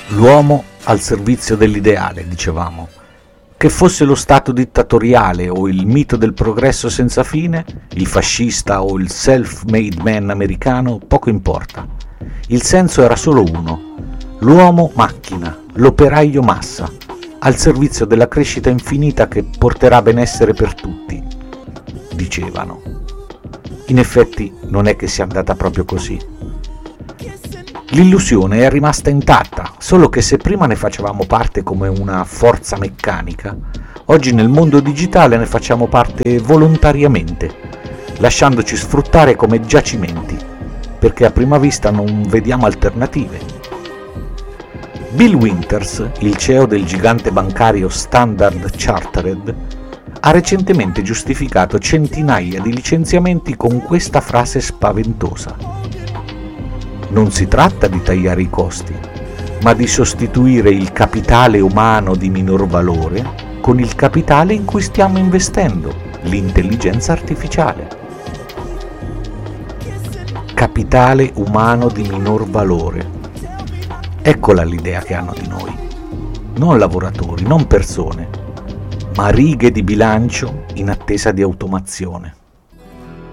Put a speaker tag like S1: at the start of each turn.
S1: L'uomo al servizio dell'ideale, dicevamo. Che fosse lo stato dittatoriale o il mito del progresso senza fine, il fascista o il self-made man americano, poco importa. Il senso era solo uno: l'uomo macchina, l'operaio massa, al servizio della crescita infinita che porterà benessere per tutti, dicevano. In effetti non è che sia andata proprio così. L'illusione è rimasta intatta, solo che se prima ne facevamo parte come una forza meccanica, oggi nel mondo digitale ne facciamo parte volontariamente, lasciandoci sfruttare come giacimenti, perché a prima vista non vediamo alternative. Bill Winters, il CEO del gigante bancario Standard Chartered, ha recentemente giustificato centinaia di licenziamenti con questa frase spaventosa. Non si tratta di tagliare i costi, ma di sostituire il capitale umano di minor valore con il capitale in cui stiamo investendo, l'intelligenza artificiale. Capitale umano di minor valore. Eccola l'idea che hanno di noi. Non lavoratori, non persone, ma righe di bilancio in attesa di automazione.